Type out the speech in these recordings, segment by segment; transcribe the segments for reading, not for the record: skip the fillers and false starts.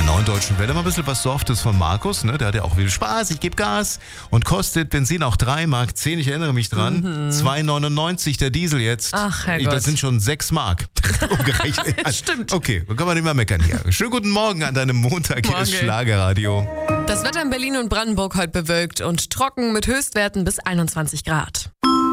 Neuen Deutschen Welle mal ein bisschen was Softes von Markus, ne? Der hat ja auch viel Spaß, ich gebe Gas und kostet Benzin auch 3,10 Mark, ich erinnere mich dran. 2,99 der Diesel jetzt. Ach, Herrgott. Das sind schon 6 Mark. Umgerechnet. Ja, stimmt. Okay, dann kann man nicht mehr meckern hier. Schönen guten Morgen an deinem Montag, hier ist Morgen. Schlagerradio. Das Wetter in Berlin und Brandenburg heute bewölkt und trocken mit Höchstwerten bis 21 Grad.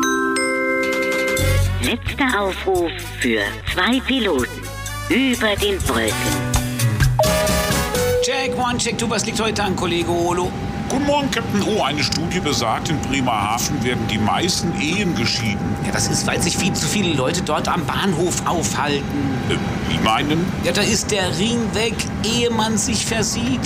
Letzter Aufruf für 2 Piloten über den Wolken. Check, one, check, two, was liegt heute an, Kollege Olo? Guten Morgen, Captain O. Eine Studie besagt, in Bremerhaven werden die meisten Ehen geschieden. Ja, das ist, weil sich viel zu viele Leute dort am Bahnhof aufhalten. Wie meinen? Ja, da ist der Ring weg, ehe man sich versieht.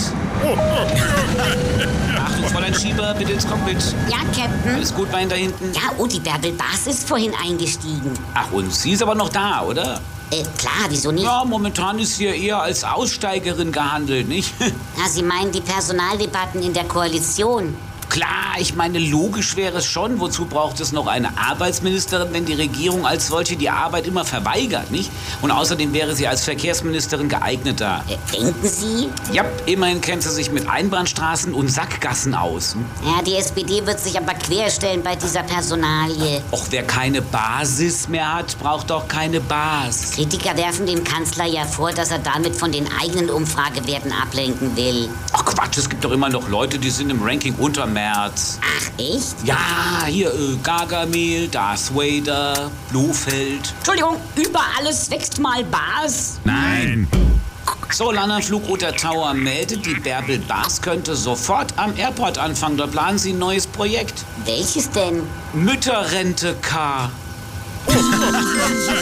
Achtung, Fräulein Schieber, bitte ins Cockpit. Ja, Captain. Alles gut, Wein da hinten? Ja, oh, die Bärbel Bas ist vorhin eingestiegen. Ach, und sie ist aber noch da, oder? Klar, wieso nicht? Ja, momentan ist sie ja eher als Aussteigerin gehandelt, nicht? Ja, Sie meinen die Personaldebatten in der Koalition? Klar, ich meine, logisch wäre es schon. Wozu braucht es noch eine Arbeitsministerin, wenn die Regierung als solche die Arbeit immer verweigert, nicht? Und außerdem wäre sie als Verkehrsministerin geeigneter. Denken Sie? Ja, immerhin kennt sie sich mit Einbahnstraßen und Sackgassen aus. Ja, die SPD wird sich aber querstellen bei dieser Personalie. Och, wer keine Basis mehr hat, braucht doch keine Bas. Kritiker werfen dem Kanzler ja vor, dass er damit von den eigenen Umfragewerten ablenken will. Ach Quatsch, es gibt doch immer noch Leute, die sind im Ranking unter Merz. Ach, echt? Ja, hier Gargamel, Darth Vader, Blofeld. Entschuldigung, über alles wächst mal Bas. Nein. So, Landernflugroter Tower meldet, die Bärbel Bas könnte sofort am Airport anfangen. Dort planen sie ein neues Projekt. Welches denn? Mütterrente K.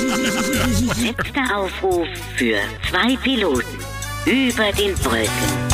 Letzter Aufruf für 2 Piloten über den Wolken.